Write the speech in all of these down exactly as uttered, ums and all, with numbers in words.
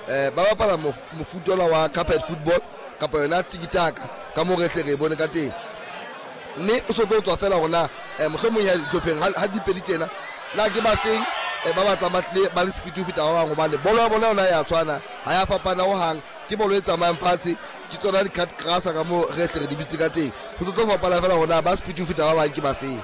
eh ba bapala mofuta wa carpet football kapa yona tikitaka ka mo rehle re bone ka teng mme o so tlo tswa fela rona eh mohlomong ya Ethiopian ha di pedi tjena la ke ba teng e ba batla batle ba le speed fita wa bang hobane bolo ya bona ona ya tshwana ha ya fapana ho hang ke bolo e tsamayang fatshe ke tsona di cut grasa ka mo rehle re di bitse ka teng ho tlo fapana fela rona ba speed fita wa bang ke ba feng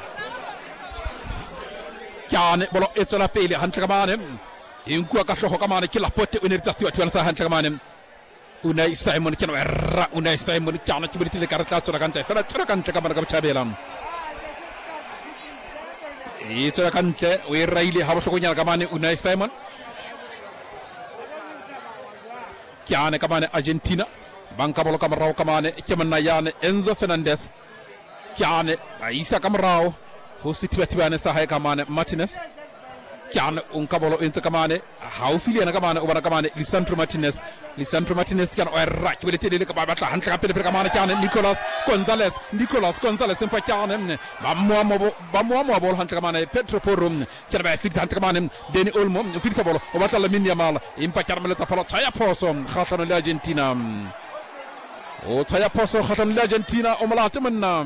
kyane bolo e tsela pele hantle ka mane e nkua ka hloho ka mane ke la pote o ne tsa stiwa twana sa hantle ka mane Unai Simon ke no ra Unai Simon kyana ke bolitile ka retla tsora ka ntle fela tsora ka ntle ka mane ka botjhabela e tsora ka ntle o e raile ha bohlokonyana ka mane Unai Simon kyane ka mane Argentina banka bolo ka morao ka mane ke monna yane Enzo Fernandez kyane ba isa ka morao ho sitibane sa hae ka mane Martinez kyane un ka bolo inte ka mane haufi le na ka mane o bana ka mane Lisandro Martinez Lisandro Martinez kyane o ra ke bele tele ka ba batla hantle ka pele ka mane kyane Nicolas Gonzalez Nicolas Gonzalez empa kyane ba mo mo ba mo mo bolo hantle ka mane Pedro Porro kyane ba fit hantle ka mane Dani Olmo fit ka bolo o batla Lamine Yamal empa kyane mele ta palo tsaya poso khatlano le Argentina o tsaya poso khatlano le Argentina o malate monna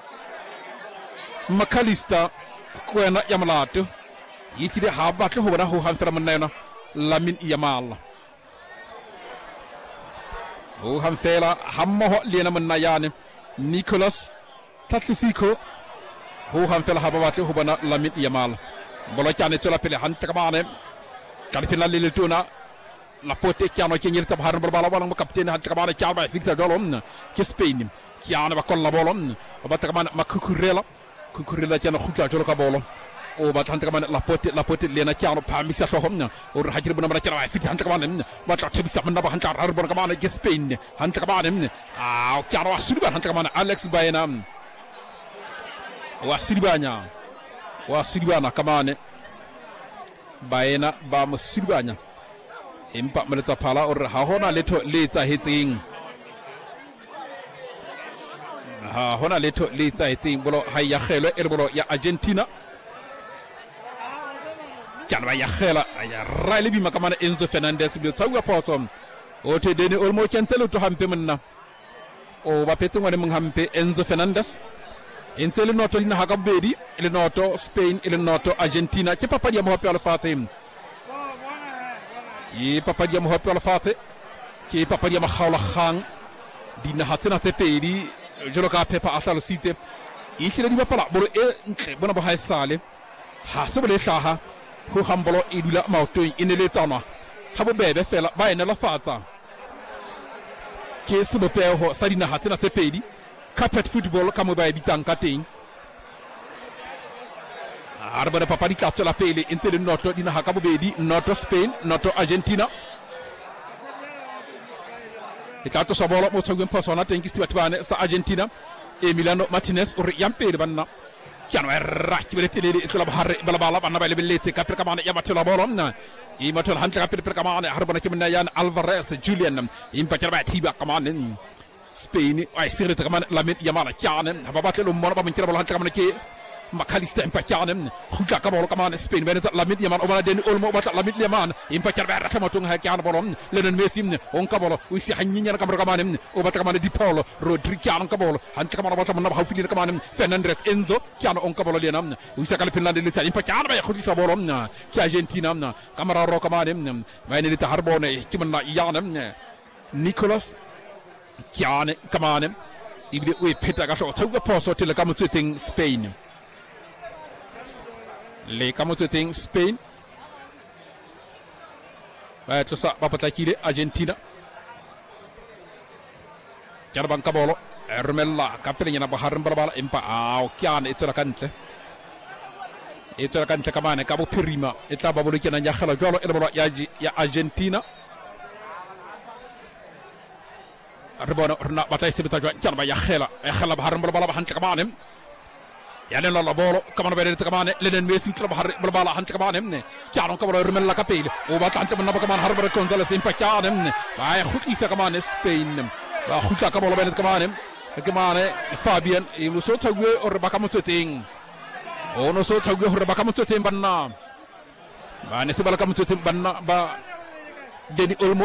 Makalista kwena ya malato yikide ha batle ho bona ho hanfera monna Lamine Yamal ho hanfela hammo lena monna yani Nicolas Tagliafico ho hanfela ha batle ho bona Lamine Yamal bolo kyane tsola pele hantle ka mane kalifina le tona la pote kyano kenyel tab har bala bala kapten hantle ka mane kyaba fikta dolom ke Spain kyane ba kolla bolon ba ta mane Makukurela Kukurela kyana khutla jolo ka bolo o ba tante ka mane la pote la pote lena kyano pamisa hlohomna o hajir buna mara kyana fit hante ka mane ba ta tebisa manna ba hante har bon ka mane ke Spain hante ka mane ah kyano asiriba hante ka mane Alex Baena wa siribanya wa siribana ka mane Baena ba mo siribanya empa meleta phala o ha hona letho le tsa hetseng ha hona letho le tsa hetseng bolo ha ya khelo e bolo ya Argentina kyana ya khela ya rale bi makamana Enzo Fernandez bi tsawa poso o te Dani Olmo kentelo to hampe menna o ba petse ngwane mong hampe Enzo Fernandez entele noto lina haka bedi ile noto Spain ile noto Argentina ke papa dia mo hope ala fatim ki papa dia mo hope ala fatim ki papa dia ma khawla khang dina hatina te pedi jolo ka pepa asal site ishile di bapala bolo e ntle bona bo ha sale ha se bole hlaha ho hambolo idula maoto inele tsana ha bo bebe fela ba ena la fatsa ke se bo peho sa dina hatina te pedi carpet football ka mo ba bitang ka teng arba papa di katso la pele intele noto dina ha ka bo bedi noto Spain noto Argentina e kato sabolo mo tsogem persona tenki sti batbane sta Argentina Emiliano Martinez o yampere banna kiano era ki bele tele isla bahar bala bala banna bele bele ka per kamane yamate la bolon na i matul hante ka per per kamane harbana ki minna yan Alvarez Julian impa kerba tiba kamane Spain ay sirre kamane Lamine Yamal kiane babate lo mo ba min kira bala hante kamane ki Makalista impa kiane khuka ka bolo kamane Spain bene Lamine Yamal o bana Dani Olmo bata Lamine Yamal impa kerba ra kamatung ha kiane bolon lenen Messi on ka bolo usi hanyinya kamara kamane o bata kamane Di Paul Rodri kiane ka bolo hante kamane bata manna ha fili kamane Fernandez Enzo kiane on ka bolo lenam usi kala Finland le tani impa kiane ba khudi sa bolo ki Argentina kamara ro kamane bayne le harbone kimanna yanam Nicolas kiane kamane ibide we peta ka so tawga poso tele kamuting Spain le kamuting Spain ba to sa bapata kile Argentina jarban kabolo ermella kapele nyana bahar mbala impa aw kiane itola kante itola kante kamane kabo prima eta babolo kena nya khala jolo elbolo ya ya Argentina arbona orna batay sibita jarba ya khela ya khala bahar mbala bala han kamane yani la bolo kamane bele kamane lenen Messi tra bahar bala han kamane ne kiano kabolo ermella kapele o batante manna kamane harbar Gonzalez impa kiane ay khuti sa kamane Spain ba khuta kabolo bele kamane kamane Fabian ilu so tagwe or bakamuto ting ono so tagwe or bakamuto ting banna ba ne se bala kamuto ting banna ba Dani Olmo